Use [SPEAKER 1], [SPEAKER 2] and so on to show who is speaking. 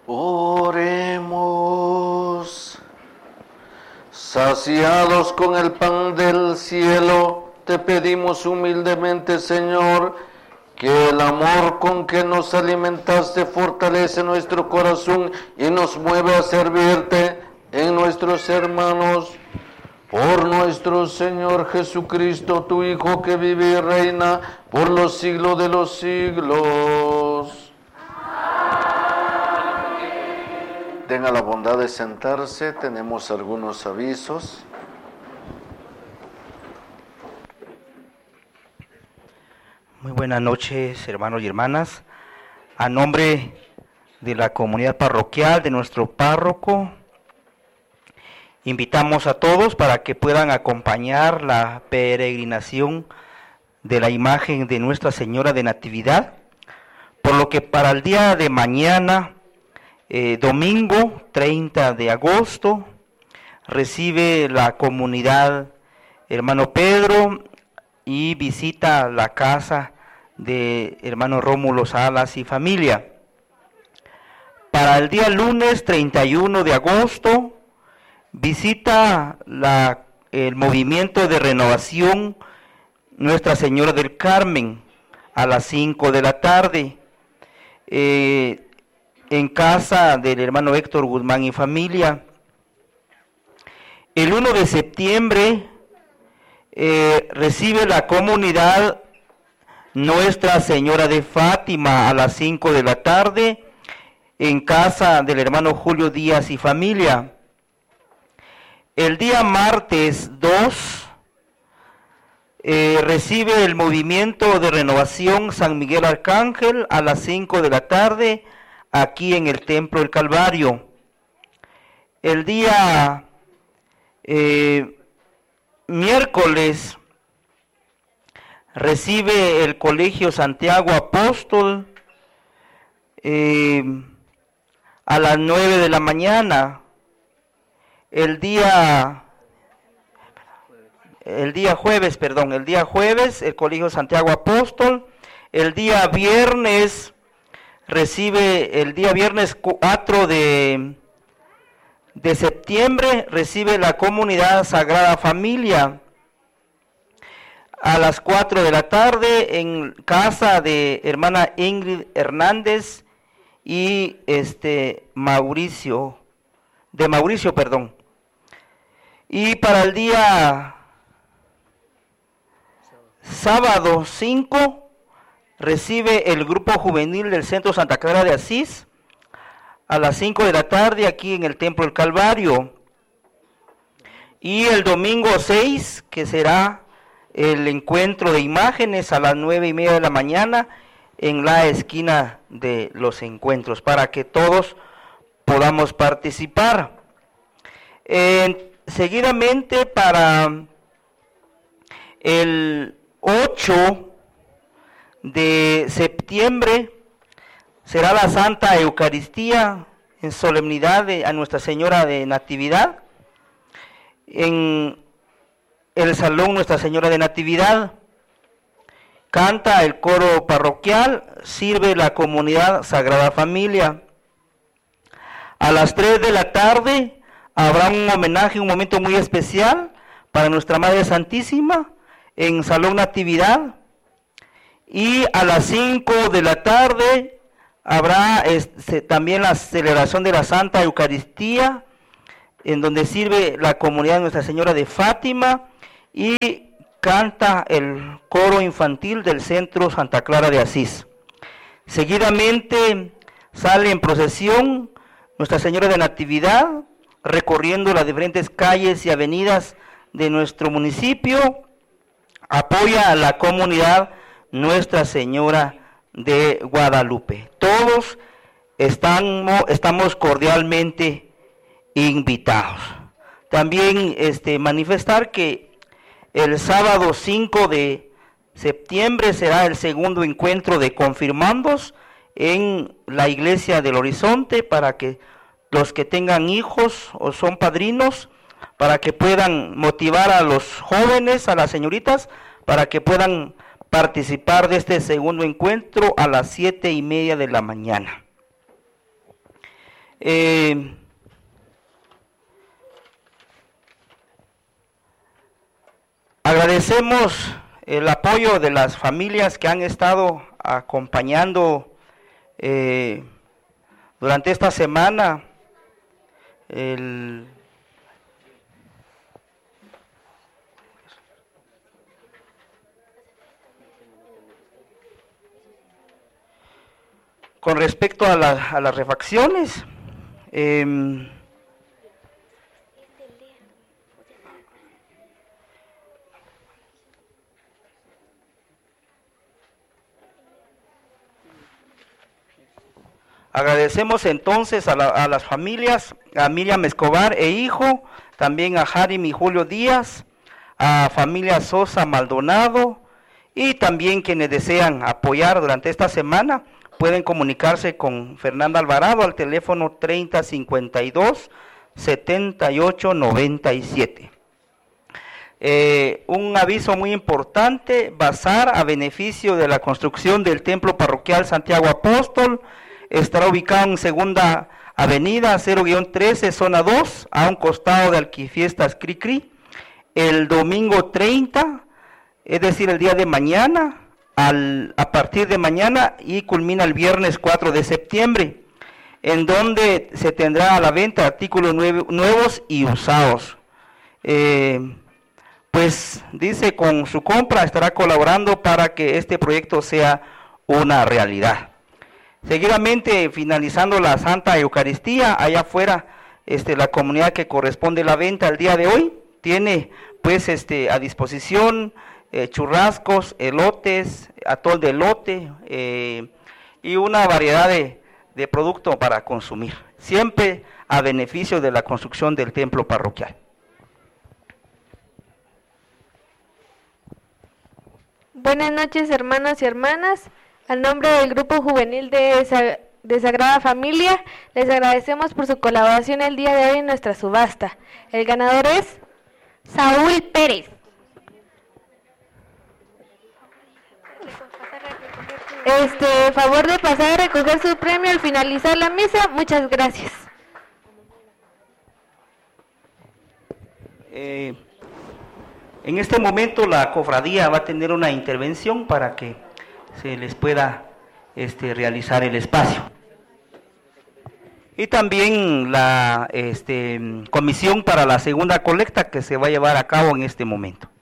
[SPEAKER 1] Oremos. Saciados con el pan del cielo, te pedimos humildemente, Señor, que el amor con que nos alimentaste fortalece nuestro corazón y nos mueve a servirte en nuestros hermanos. Por nuestro Señor Jesucristo, tu Hijo, que vive y reina por los siglos de los siglos. Tenga la bondad de sentarse, tenemos algunos avisos.
[SPEAKER 2] Muy buenas noches, hermanos y hermanas. A nombre de la comunidad parroquial, de nuestro párroco, invitamos a todos para que puedan acompañar la peregrinación de la imagen de Nuestra Señora de Natividad, por lo que para el día de mañana, domingo 30 de agosto, recibe la comunidad hermano Pedro y visita la casa de hermano Rómulo Salas y familia. Para el día lunes 31 de agosto, visita el movimiento de renovación Nuestra Señora del Carmen a las 5 de la tarde. En casa del hermano Héctor Guzmán y familia. El 1 de septiembre recibe la comunidad Nuestra Señora de Fátima a las 5 de la tarde en casa del hermano Julio Díaz y familia. El día martes 2 recibe el movimiento de renovación San Miguel Arcángel a las 5 de la tarde aquí en el Templo del Calvario. El día miércoles recibe el Colegio Santiago Apóstol a las 9 de la mañana. El día jueves, el Colegio Santiago Apóstol. El día viernes recibe, el día viernes 4 de septiembre, recibe la comunidad Sagrada Familia a las 4 de la tarde en casa de hermana Ingrid Hernández y Mauricio. Y para el día sábado 5 recibe el grupo juvenil del Centro Santa Clara de Asís a las 5 de la tarde aquí en el Templo del Calvario. Y el domingo 6, que será el encuentro de imágenes a las 9:30 de la mañana en la esquina de los encuentros, para que todos podamos participar. Seguidamente, para el 8 de septiembre será la Santa Eucaristía en solemnidad a Nuestra Señora de Natividad en el Salón Nuestra Señora de Natividad. Canta el coro parroquial, sirve la comunidad Sagrada Familia. A las 3 de la tarde habrá un homenaje, un momento muy especial para Nuestra Madre Santísima en Salón Natividad. Y a las 5 de la tarde habrá también la celebración de la Santa Eucaristía, en donde sirve la comunidad de Nuestra Señora de Fátima y canta el coro infantil del Centro Santa Clara de Asís. Seguidamente sale en procesión Nuestra Señora de Natividad, recorriendo las diferentes calles y avenidas de nuestro municipio. Apoya a la comunidad Nuestra Señora de Guadalupe. Todos estamos cordialmente invitados. También manifestar que el sábado 5 de septiembre será el segundo encuentro de confirmandos en la iglesia del Horizonte, para que los que tengan hijos o son padrinos, para que puedan motivar a los jóvenes, a las señoritas, para que puedan participar de este segundo encuentro a las 7:30 de la mañana. Agradecemos el apoyo de las familias que han estado acompañando durante esta semana con respecto a las refacciones. Agradecemos entonces a las familias, a Miriam Escobar e hijo, también a Harim y Julio Díaz, a familia Sosa Maldonado, y también quienes desean apoyar durante esta semana pueden comunicarse con Fernanda Alvarado al teléfono 3052-7897. Un aviso muy importante: bazar a beneficio de la construcción del Templo Parroquial Santiago Apóstol. Estará ubicado en Segunda Avenida 0-13, zona 2, a un costado de Alquifiestas Cricri, el domingo 30, es decir, el día de mañana, a partir de mañana, y culmina el viernes 4 de septiembre, en donde se tendrá a la venta artículos nuevos y usados. Pues dice, con su compra estará colaborando para que este proyecto sea una realidad. Seguidamente, finalizando la Santa Eucaristía, allá afuera, la comunidad que corresponde la venta el día de hoy, tiene pues a disposición churrascos, elotes, atol de elote, y una variedad de productos para consumir, siempre a beneficio de la construcción del templo parroquial.
[SPEAKER 3] Buenas noches, hermanos y hermanas. Al nombre del Grupo Juvenil de Sagrada Familia, les agradecemos por su colaboración el día de hoy en nuestra subasta. El ganador es Saúl Pérez. Favor de pasar a recoger su premio al finalizar la misa. Muchas gracias.
[SPEAKER 2] En este momento la cofradía va a tener una intervención para que se les pueda realizar el espacio. Y también la comisión para la segunda colecta que se va a llevar a cabo en este momento.